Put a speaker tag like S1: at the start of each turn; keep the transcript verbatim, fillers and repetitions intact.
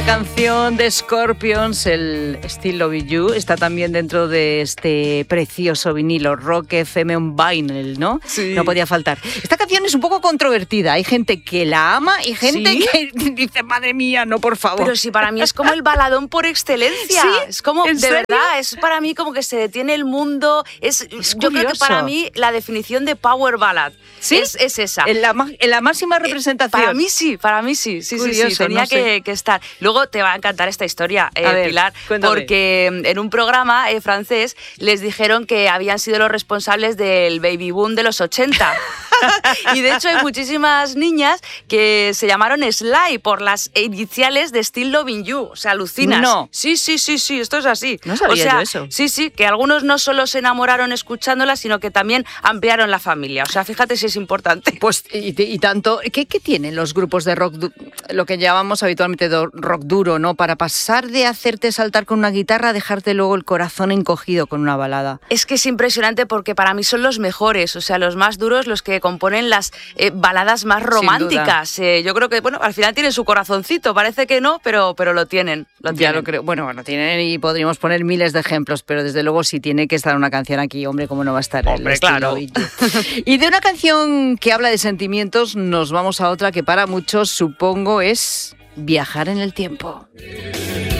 S1: Canción de Scorpions, el Still Loving You, está también dentro de este precioso vinilo Rock F M on Vinyl, ¿no?
S2: Sí.
S1: No podía faltar. Esta canción es un poco controvertida. Hay gente que la ama y gente
S2: ¿Sí?
S1: que dice, madre mía, no, por favor.
S2: Pero sí, para mí es como el baladón por excelencia.
S1: ¿Sí?
S2: Es como,
S1: ¿En
S2: de
S1: serio?
S2: verdad, es para mí como que se detiene el mundo. Es,
S1: Es
S2: yo creo que
S1: curioso.
S2: para mí la definición de power ballad
S1: ¿Sí?
S2: es, es esa.
S1: En la, ma- en la máxima representación.
S2: Para mí sí, para mí sí, sí, sí,
S1: Curioso,
S2: sí, tenía
S1: no sé.
S2: que, que estar. Luego te va a encantar esta historia, eh,
S1: A ver,
S2: Pilar,
S1: cuéntame.
S2: porque en un programa eh, francés les dijeron que habían sido los responsables del baby boom de los ochenta. Y de hecho hay muchísimas niñas que se llamaron Sly por las iniciales de Still Loving You. O sea, alucinas.
S1: No.
S2: Sí, sí, sí, sí, esto es así.
S1: No sabía
S2: o sea,
S1: yo eso.
S2: Sí, sí, que algunos no solo se enamoraron escuchándola, sino que también ampliaron la familia. O sea, fíjate si es importante.
S1: Pues y, y tanto, ¿qué, ¿qué tienen los grupos de rock, du- lo que llamamos habitualmente do- rock duro, ¿no? Para pasar de hacerte saltar con una guitarra a dejarte luego el corazón encogido con una balada.
S2: Es que es impresionante porque para mí son los mejores, o sea, los más duros, los que componen las eh, baladas más románticas. Eh, yo creo que, bueno, al final tienen su corazoncito, parece que no, pero, pero lo tienen. Lo
S1: Ya
S2: tienen.
S1: lo creo. Bueno, bueno, tienen y podríamos poner miles de ejemplos, pero desde luego si tiene que estar una canción aquí, hombre, cómo no va a estar el
S2: Hombre,
S1: estilo
S2: claro.
S1: Loving You. Y de una canción que habla de sentimientos, nos vamos a otra que para muchos, supongo, es viajar en el tiempo.